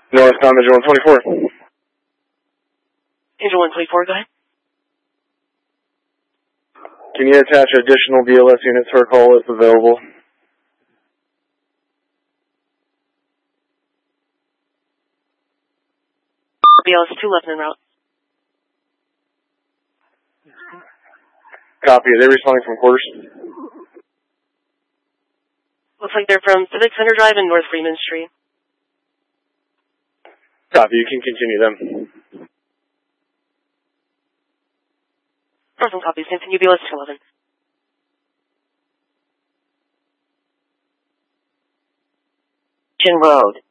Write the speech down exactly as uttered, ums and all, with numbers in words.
Northcom, Angel one twenty-four. Angel one twenty-four, go ahead. Can you attach additional B L S units for a call if available? B L S two left en route. Copy. Are they responding from quarters? Looks like they're from Civic Center Drive and North Freeman Street. Copy. You can continue them. Awesome copy. Continue B L S two eleven. Road.